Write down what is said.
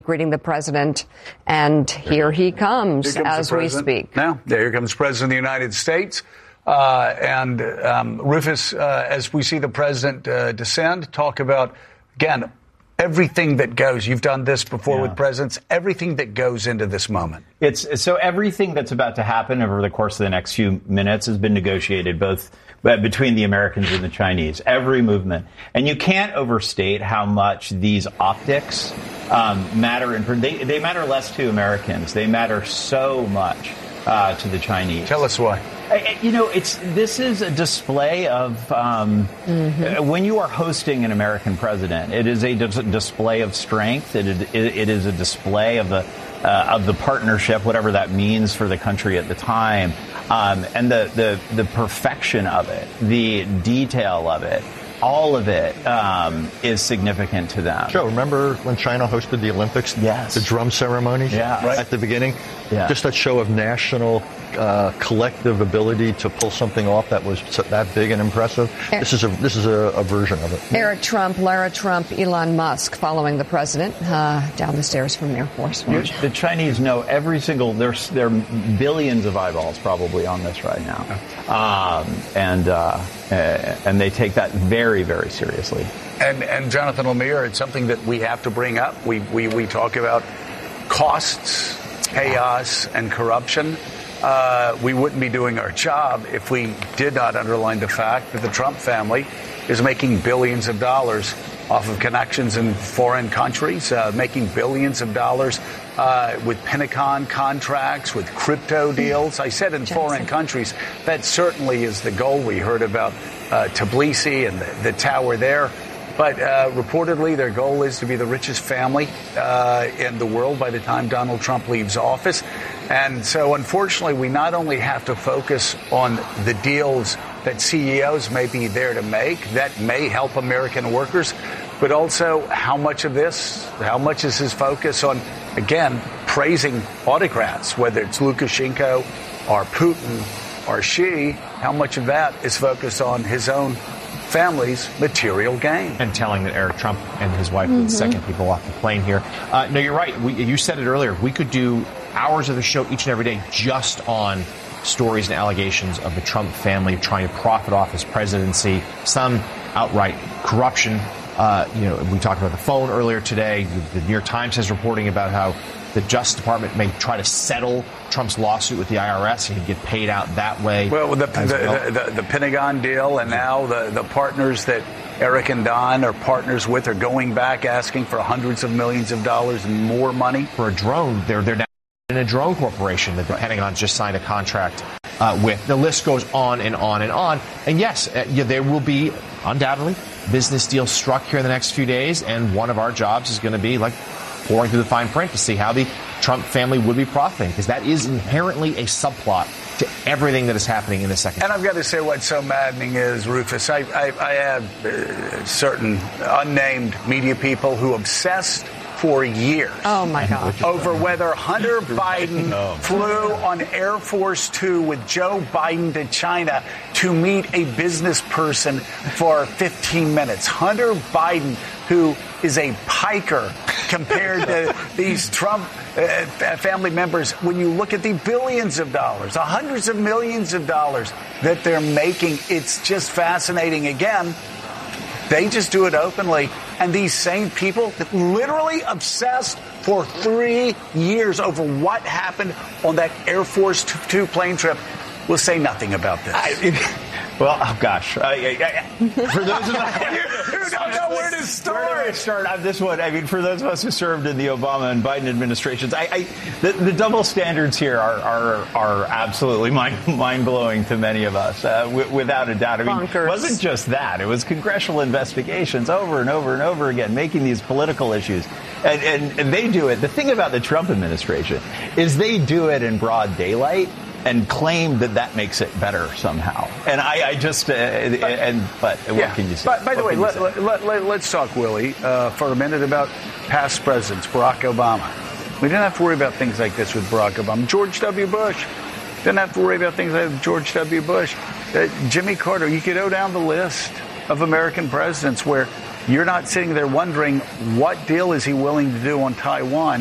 greeting the president, and here he comes as we speak. Now, here comes the President of the United States. Rufus, as we see the president descend, talk about, again, everything that goes. You've done this before with presidents. Everything that goes into this moment. So everything that's about to happen over the course of the next few minutes has been negotiated both between the Americans and the Chinese. Every movement, and you can't overstate how much these optics matter. They matter less to Americans. They matter so much to the Chinese. Tell us why. This is a display of when you are hosting an American president, it is a display of strength. It is a display of the partnership, whatever that means for the country at the time, and the perfection of it, the detail of it. All of it is significant to them. Joe, remember when China hosted the Olympics? Yes. The drum ceremony at the beginning? Yeah. Just that show of national collective ability to pull something off that was that big and impressive. This is a version of it. Eric Trump, Lara Trump, Elon Musk following the president down the stairs from Air Force One. The Chinese know every single. There are billions of eyeballs probably on this right now, and they take that very, very seriously. And Jonathan Lemire, it's something that we have to bring up. We talk about costs, chaos, and corruption. We wouldn't be doing our job if we did not underline the fact that the Trump family is making billions of dollars off of connections in foreign countries, making billions of dollars with Pentagon contracts, with crypto deals. I said in foreign countries, that certainly is the goal. We heard about Tbilisi and the tower there. But reportedly, their goal is to be the richest family in the world by the time Donald Trump leaves office. And so, unfortunately, we not only have to focus on the deals that CEOs may be there to make that may help American workers, but also how much is his focus on, again, praising autocrats, whether it's Lukashenko or Putin or Xi, how much of that is focused on his own family's material gain. And telling that Eric Trump and his wife were the second people off the plane here. No, you're right. You said it earlier. We could do hours of the show each and every day just on stories and allegations of the Trump family trying to profit off his presidency, some outright corruption. We talked about the phone earlier today. The New York Times is reporting about how the Justice Department may try to settle Trump's lawsuit with the IRS and he'd get paid out that way. Well, the Pentagon deal and now the partners that Eric and Don are partners with are going back asking for hundreds of millions of dollars and more money. For a drone, they're now in a drone corporation that the Pentagon just signed a contract with. The list goes on and on and on. And yes, there will be undoubtedly business deals struck here in the next few days. And one of our jobs is going to be pouring through the fine print to see how the Trump family would be profiting, because that is inherently a subplot to everything that is happening in the second. And I've got to say what's so maddening is, Rufus, I have certain unnamed media people who obsessed for years. Oh, my God. Over whether Hunter Biden flew on Air Force Two with Joe Biden to China to meet a business person for 15 minutes. Hunter Biden, who is a piker compared to these Trump family members. When you look at the billions of dollars, the hundreds of millions of dollars that they're making, it's just fascinating. Again, they just do it openly. And these same people that literally obsessed for 3 years over what happened on that Air Force Two plane trip will say nothing about this. Well, oh gosh. For those of us who don't know where to start. For those of us who served in the Obama and Biden administrations, the double standards here are absolutely mind-blowing to many of us, without a doubt. Bonkers. It wasn't just that. It was congressional investigations over and over and over again, making these political issues. And they do it. The thing about the Trump administration is they do it in broad daylight and claim that makes it better somehow. And what can you say? By the way, let's talk, Willie, for a minute about past presidents, Barack Obama. We didn't have to worry about things like this with Barack Obama. George W. Bush. Didn't have to worry about things like George W. Bush. Jimmy Carter. You could go down the list of American presidents where you're not sitting there wondering what deal is he willing to do on Taiwan.